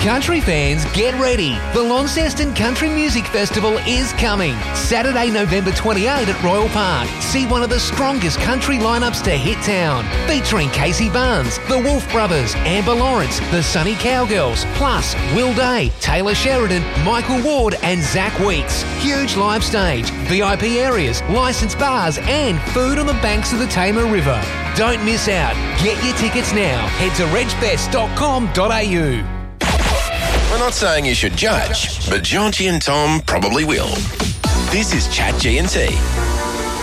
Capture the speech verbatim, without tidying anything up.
Country fans, get ready. The Launceston Country Music Festival is coming. Saturday, November twenty-eighth at Royal Park. See one of the strongest country lineups to hit town. Featuring Casey Barnes, the Wolf Brothers, Amber Lawrence, the Sunny Cowgirls, plus Will Day, Taylor Sheridan, Michael Ward and Zach Weeks. Huge live stage, V I P areas, licensed bars and food on the banks of the Tamar River. Don't miss out. Get your tickets now. Head to reg fest dot com dot a u. We're not saying you should judge, but Jonty and Tom probably will. This is Chat G and T.